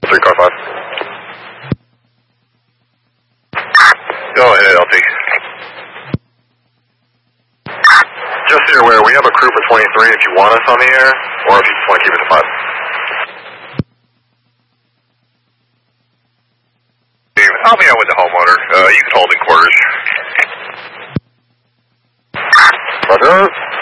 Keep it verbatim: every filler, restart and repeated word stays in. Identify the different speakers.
Speaker 1: three car five. Go ahead, L T. Just so you're aware, we have a crew for twenty-three if you want us on the air, or if you just want to keep it to five. I'll be out with the homeowner. Uh, you can hold in quarters. Roger.